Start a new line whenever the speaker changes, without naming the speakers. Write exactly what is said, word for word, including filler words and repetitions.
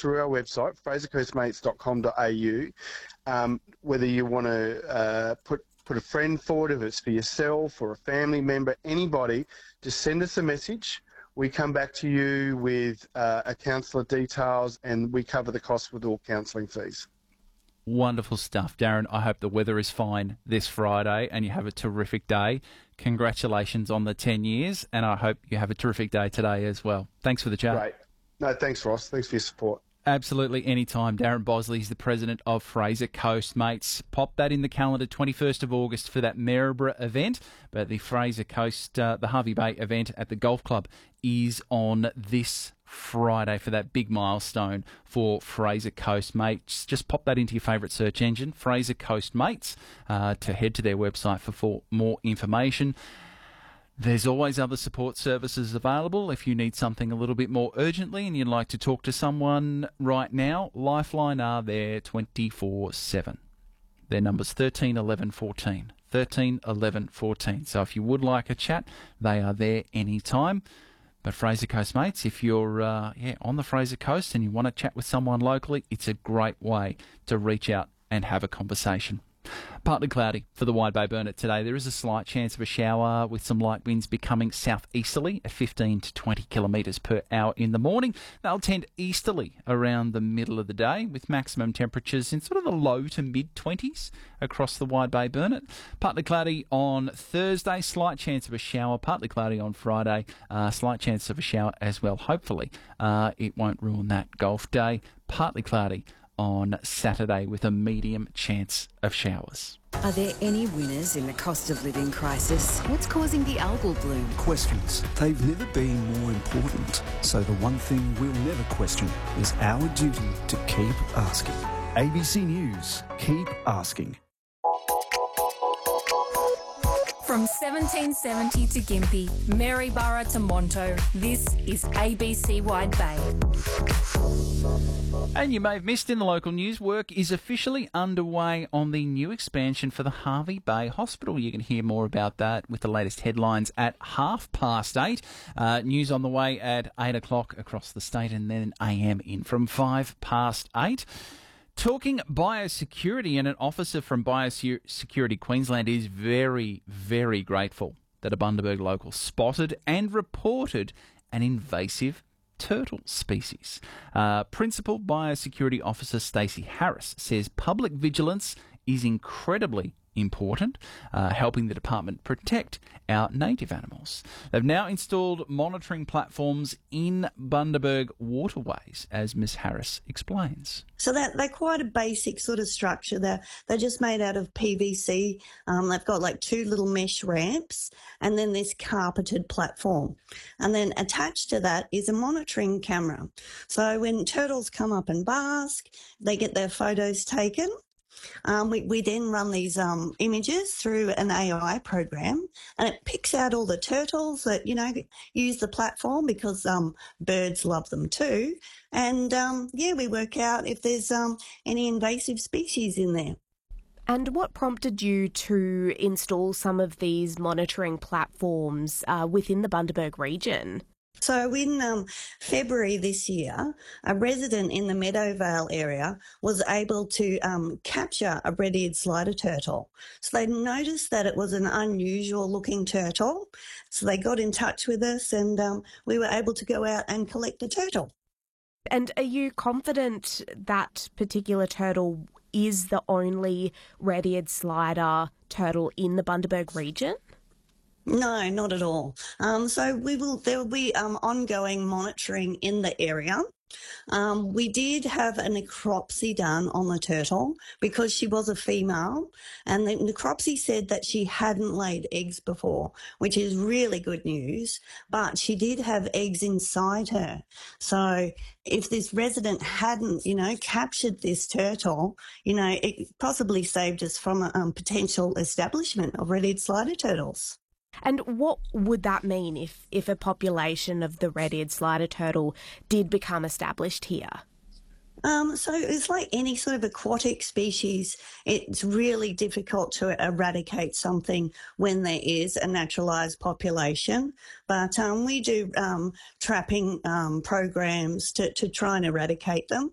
through our website, fraser coast mates dot com dot a u, um, whether you want to uh, put put a friend forward, if it's for yourself or a family member, anybody, just send us a message. We come back to you with uh, a counsellor details, and we cover the cost with all counselling fees.
Wonderful stuff, Darren. I hope the weather is fine this Friday and you have a terrific day. Congratulations on the ten years, and I hope you have a terrific day today as well. Thanks for the chat.
Great. No, thanks, Ross. Thanks for your support.
Absolutely, anytime. Darren Bosley is the president of Fraser Coast Mates. Pop that in the calendar, twenty-first of August for that Maryborough event. But the Fraser Coast, uh, the Harvey Bay event at the Golf Club is on this Friday for that big milestone for Fraser Coast Mates. Just pop that into your favourite search engine, Fraser Coast Mates, uh, to head to their website for, for more information. There's always other support services available if you need something a little bit more urgently and you'd like to talk to someone right now. Lifeline are there twenty-four seven. Their number's thirteen eleven fourteen. thirteen eleven fourteen. So if you would like a chat, they are there anytime. But Fraser Coast Mates, if you're uh, yeah on the Fraser Coast and you want to chat with someone locally, it's a great way to reach out and have a conversation. Partly cloudy for the Wide Bay Burnett today. There is a slight chance of a shower with some light winds becoming southeasterly at fifteen to twenty kilometres per hour in the morning. They'll tend easterly around the middle of the day with maximum temperatures in sort of the low to mid-twenties across the Wide Bay Burnett. Partly cloudy on Thursday, slight chance of a shower. Partly cloudy on Friday, uh, slight chance of a shower as well. Hopefully uh, it won't ruin that golf day. Partly cloudy on Saturday with a medium chance of showers.
Are there any winners in the cost of living crisis? What's causing the algal bloom?
Questions. They've never been more important. So the one thing we'll never question is our duty to keep asking. A B C News. Keep asking.
From seventeen seventy to Gympie, Maryborough to Monto, this is A B C Wide Bay.
And you may have missed in the local news, work is officially underway on the new expansion for the Harvey Bay Hospital. You can hear more about that with the latest headlines at half past eight. Uh, news on the way at eight o'clock across the state, and then A M in from five past eight. Talking biosecurity, and an officer from Biosecurity Queensland is very, very grateful that a Bundaberg local spotted and reported an invasive turtle species. Uh, Principal Biosecurity Officer Stacey Harris says public vigilance is incredibly important, uh, helping the department protect our native animals. They've now installed monitoring platforms in Bundaberg waterways, as Miss Harris explains.
So that they're quite a basic sort of structure. They're, they're just made out of P V C. Um, they've got like two little mesh ramps and then this carpeted platform. And then attached to that is a monitoring camera. So when turtles come up and bask, they get their photos taken. Um, we, we then run these um, images through an A I program, and it picks out all the turtles that, you know, use the platform because um, birds love them too. And, um, yeah, we work out if there's um, any invasive species in there.
And what prompted you to install some of these monitoring platforms uh, within the Bundaberg region?
So in um, February this year, a resident in the Meadowvale area was able to um, capture a red-eared slider turtle. So they noticed that it was an unusual looking turtle. So they got in touch with us, and um, we were able to go out and collect the turtle.
And are you confident that particular turtle is the only red-eared slider turtle in the Bundaberg region?
No, not at all. Um, so we will. There will be um, ongoing monitoring in the area. Um, we did have a necropsy done on the turtle because she was a female, and the necropsy said that she hadn't laid eggs before, which is really good news, but she did have eggs inside her. So if this resident hadn't, you know, captured this turtle, you know, it possibly saved us from a um, potential establishment of red-eared slider turtles.
And what would that mean if, if a population of the red-eared slider turtle did become established here?
Um, so it's like any sort of aquatic species. It's really difficult to eradicate something when there is a naturalised population. But um, we do um, trapping um, programs to, to try and eradicate them.